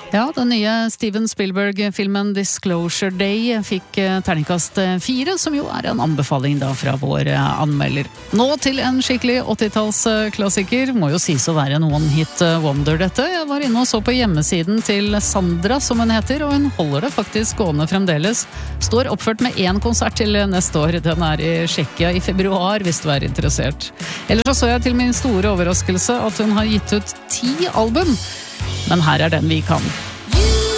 Ja, den nye Steven Spielberg-filmen Disclosure Day fikk terningkast 4, som jo en anbefaling da fra vår anmelder. Nå til en skikkelig 80-tallsklassiker, må jo sies å være noen hit wonder dette. Jeg var inne og så på hjemmesiden til Sandra, som hun heter, og hun holder det faktisk gående fremdeles. Står oppført med 1 konsert til neste år. Den i Tsjekkia i februar, hvis du interessert. Ellers så jeg til min store overraskelse at hun har gitt ut 10 album, men her den vi kan.